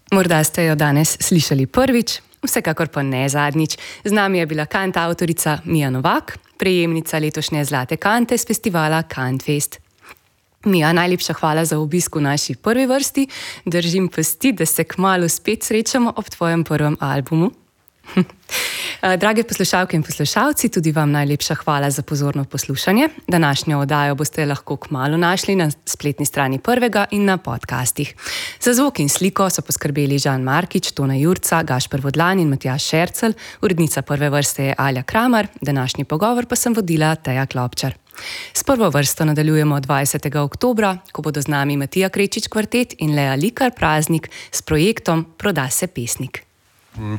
Morda ste jo danes slišali prvič, vsekakor pa ne zadnjič. Z nami je bila kantavtorica Mija Novak, prejemnica letošnje Zlate kante s festivala Kantfest. Mija, najlepša hvala za obisk v naši prvi vrsti. Držim pesti, da se kmalu spet srečamo ob tvojem prvem albumu. Drage poslušalke in poslušalci, tudi vam najlepša hvala za pozorno poslušanje. Današnjo oddajo boste lahko kmalu našli na spletni strani Prvega in na podcastih. Za zvok in sliko so poskrbeli Žan Markič, Tone Jurca, Gašper Vodlan in Matjaž Šercelj, urednica prve vrste je Alja Kramar, današnji pogovor pa sem vodila Teja Klopčar. S prvo vrsto nadaljujemo 20. oktobra, ko bodo z nami Matija Krečič kvartet in Lea Likar Praznik s projektom Proda se pesnik.